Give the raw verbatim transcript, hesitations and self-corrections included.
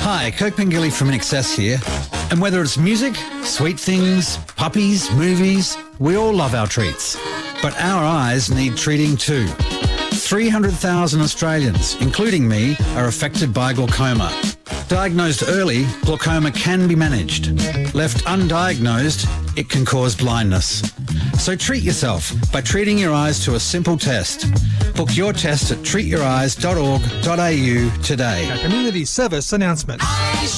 Hi, Kirk Pengilly from In Excess here. And whether it's music, sweet things, puppies, movies, we all love our treats. But our eyes need treating too. three hundred thousand Australians, including me, are affected by glaucoma. Diagnosed early, glaucoma can be managed. Left undiagnosed, it can cause blindness. So treat yourself by treating your eyes to a simple test. Book your test at treat your eyes dot org dot a u today. A community service announcement.